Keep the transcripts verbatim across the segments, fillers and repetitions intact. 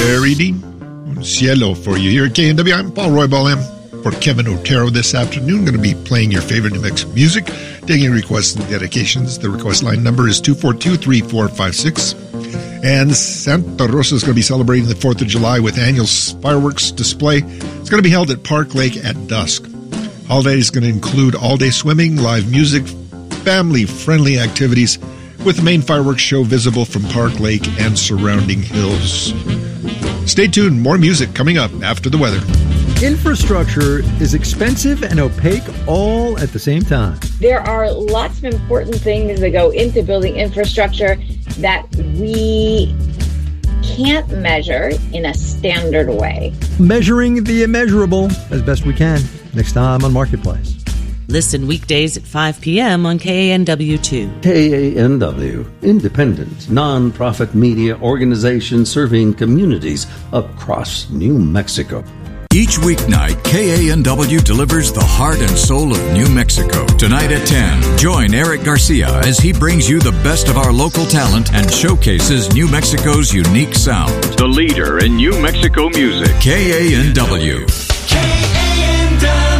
Verity, Cielo for you here at K N W. I'm Paul Roybal in for Kevin Otero this afternoon. Going to be playing your favorite New Mexico music, taking requests and dedications. The request line number is two four two, three four five six. And Santa Rosa is going to be celebrating the fourth of July with annual fireworks display. It's going to be held at Park Lake at dusk. Holiday is going to include all-day swimming, live music, family-friendly activities, with the main fireworks show visible from Park Lake and surrounding hills. Stay tuned. More music coming up after the weather. Infrastructure is expensive and opaque all at the same time. There are lots of important things that go into building infrastructure that we can't measure in a standard way. Measuring the immeasurable as best we can. Next time on Marketplace. Listen weekdays at five p.m. on K A N W two. K A N W, independent, non-profit media organization serving communities across New Mexico. Each weeknight, K A N W delivers the heart and soul of New Mexico. Tonight at ten, join Eric Garcia as he brings you the best of our local talent and showcases New Mexico's unique sound. The leader in New Mexico music, K A N W. K A N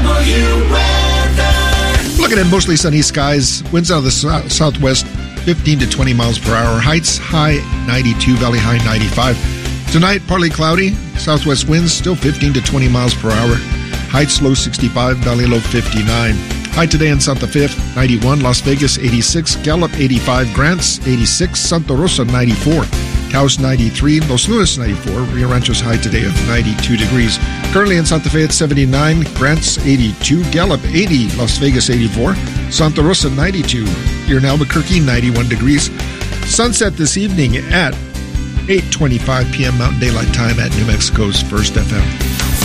W weather. Looking at mostly sunny skies, winds out of the so- southwest, fifteen to twenty miles per hour. Heights high ninety-two, valley high ninety-five. Tonight, partly cloudy, southwest winds still fifteen to twenty miles per hour. Heights low sixty-five, valley low fifty-nine. High today in Santa Fe, ninety-one, Las Vegas eighty-six, Gallup eighty-five, Grants eighty-six, Santa Rosa ninety-four, Taos ninety-three, Los Lunas ninety-four, Rio Rancho's high today of ninety-two degrees. Currently in Santa Fe at seventy-nine, Grants eighty-two, Gallup eighty, Las Vegas eighty-four, Santa Rosa ninety-two, here in Albuquerque ninety-one degrees. Sunset this evening at eight twenty-five p.m. Mountain Daylight Time at New Mexico's First F M.